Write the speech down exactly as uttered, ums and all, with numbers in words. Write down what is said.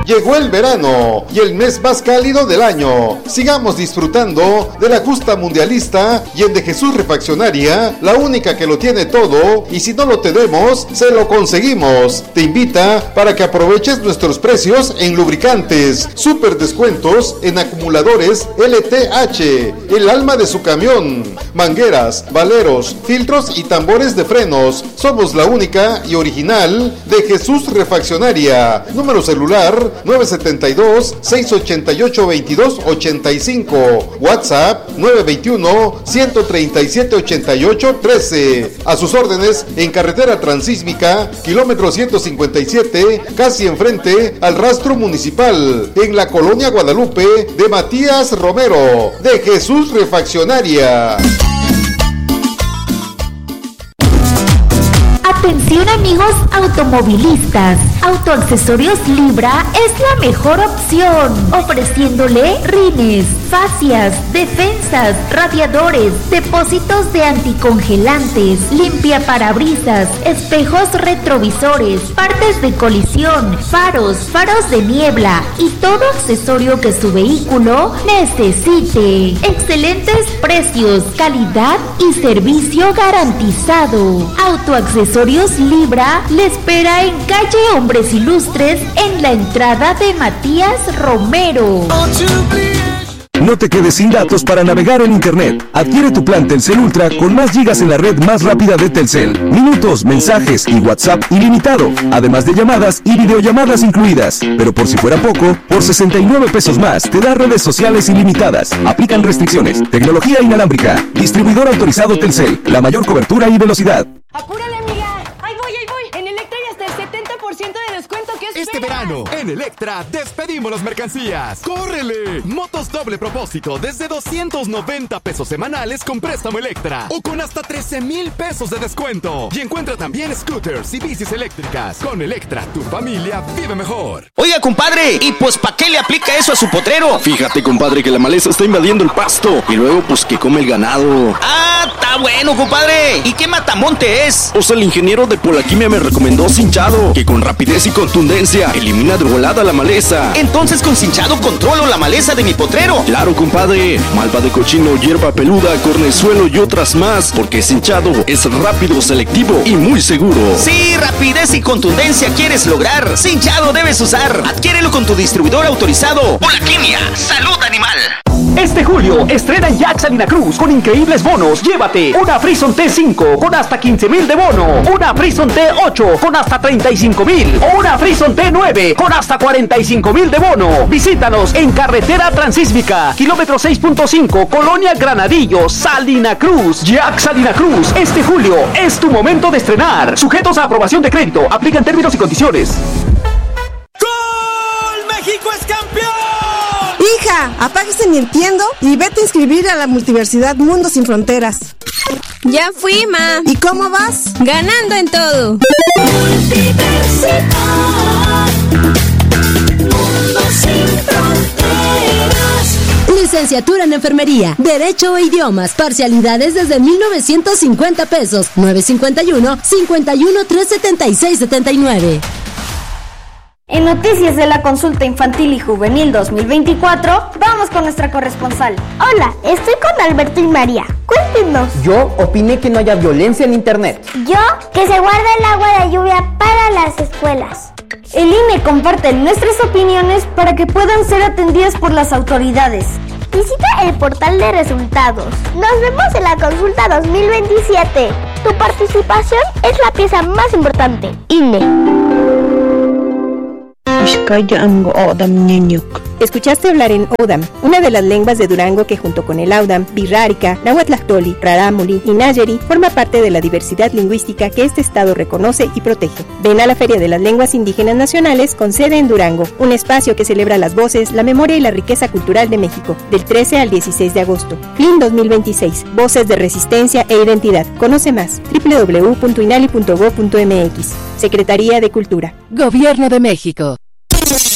Llegó el verano y el mes más cálido del año. Sigamos disfrutando de la justa mundialista y en De Jesús Refaccionaria, la única que lo tiene todo, y si no lo tenemos, se lo conseguimos. Te invita para que aproveches nuestros precios en lubricantes, super descuentos en acumuladores L T H, el alma de su camión, mangueras, valeros, filtros y tambores de frenos. Somos la única y original De Jesús Refaccionaria. Número celular nueve siete dos, seis ocho ocho, dos dos ocho cinco. WhatsApp nueve dos uno, uno tres siete, ocho ocho uno tres. A sus órdenes en carretera transísmica, kilómetro ciento cincuenta y siete, casi enfrente al rastro municipal, en la colonia Guadalupe de Matías Romero. De Jesús Refaccionaria. Atención amigos automovilistas, Autoaccesorios Libra es la mejor opción, ofreciéndole rines, fascias, defensas, radiadores, depósitos de anticongelantes, limpia parabrisas, espejos retrovisores, partes de colisión, faros, faros de niebla y todo accesorio que su vehículo necesite. Excelentes precios, calidad y servicio garantizado. Autoaccesorios Libra le espera en calle Hombres Ilustres, en la entrada de Matías Romero. No te quedes sin datos para navegar en internet. Adquiere tu plan Telcel Ultra con más gigas en la red más rápida de Telcel. Minutos, mensajes y WhatsApp ilimitado, además de llamadas y videollamadas incluidas. Pero por si fuera poco, por sesenta y nueve pesos más te da redes sociales ilimitadas. Aplican restricciones. Tecnología inalámbrica. Distribuidor autorizado Telcel. La mayor cobertura y velocidad. ¡Apúrale, amiga! ¡Ahí voy, ahí voy! En Electra hay hasta el setenta por ciento de descuento. ¿Qué esperas? Este verano, en Electra, despedimos las mercancías. ¡Córrele! Motos doble propósito desde doscientos noventa pesos semanales con préstamo Electra o con hasta trece mil pesos de descuento. Y encuentra también scooters y bicis eléctricas. Con Electra, tu familia vive mejor. Oiga, compadre, ¿y pues para qué le aplica eso a su potrero? Fíjate, compadre, que la maleza está invadiendo el pasto y luego pues que come el ganado. Ah, está bueno, compadre. ¿Y qué matamonte es? O sea, el ingeniero de Polaquimia me recomendó Cinchado, que con rapidez y contundencia elimina de volada la maleza. Entonces con Cinchado controlo la maleza de mi potrero. Claro, compadre. Malva de cochino, hierba peluda, cornezuelo y otras más, porque Cinchado es rápido, selectivo y muy seguro. Sí, rapidez y contundencia quieres lograr. Cinchado debes usar. Adquiérelo con tu distribuidor autorizado. Polaquimia, salud animal. Este julio estrena en Jack Salina Cruz con increíbles bonos. Llévate una Frison T cinco con hasta quince mil de bono, una Frison T ocho con hasta treinta y cinco mil o una Frison T nueve con hasta cuarenta y cinco mil de bono. Visítanos en carretera transísmica, kilómetro seis punto cinco, Colonia Granadillo, Salina Cruz. Jack Salina Cruz, este julio es tu momento de estrenar. Sujetos a aprobación de crédito, aplican términos y condiciones. ¡Gol! ¡México es campeón! Hija, apáguese mintiendo y vete a inscribir a la Multiversidad Mundo Sin Fronteras. Ya fui, ma. ¿Y cómo vas? Ganando en todo. Multiversidad Mundo Sin Fronteras. Licenciatura en Enfermería, Derecho e Idiomas, parcialidades desde mil novecientos cincuenta pesos, nueve cinco uno, cinco uno, tres siete seis, siete nueve. En Noticias de la Consulta Infantil y Juvenil dos mil veinticuatro, vamos con nuestra corresponsal. Hola, estoy con Alberto y María. Cuéntenos. Yo opiné que no haya violencia en internet. Yo, que se guarde el agua de lluvia para las escuelas. El I N E comparte nuestras opiniones para que puedan ser atendidas por las autoridades. Visita el portal de resultados. Nos vemos en la consulta dos mil veintisiete. Tu participación es la pieza más importante. I N E. Escuchaste hablar en Odam, una de las lenguas de Durango que junto con el Audam, Birrárica, Nahuatlactoli, Rarámuri y Nayeri forma parte de la diversidad lingüística que este estado reconoce y protege. Ven a la Feria de las Lenguas Indígenas Nacionales con sede en Durango, un espacio que celebra las voces, la memoria y la riqueza cultural de México, del trece al dieciséis de agosto. F L I N dos mil veintiséis, Voces de Resistencia e Identidad. Conoce más, doble u doble u doble u punto inali punto gob punto m x. Secretaría de Cultura. Gobierno de México.